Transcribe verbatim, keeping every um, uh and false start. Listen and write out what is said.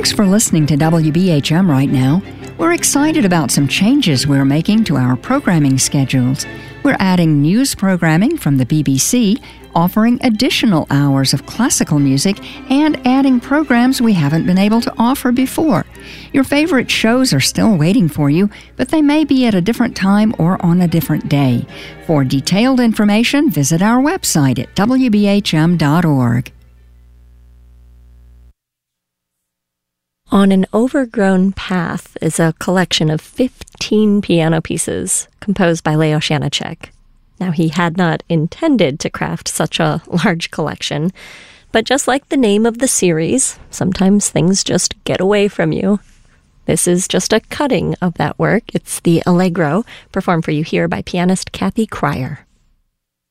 Thanks for listening to W B H M right now. We're excited about some changes we're making to our programming schedules. We're adding news programming from the B B C, offering additional hours of classical music, and adding programs we haven't been able to offer before. Your favorite shows are still waiting for you, but they may be at a different time or on a different day. For detailed information, visit our website at w b h m dot org. On an Overgrown Path is a collection of fifteen piano pieces composed by Leo Janáček. Now, he had not intended to craft such a large collection, but just like the name of the series, sometimes things just get away from you. This is just a cutting of that work. It's the Allegro, performed for you here by pianist Kathy Cryer.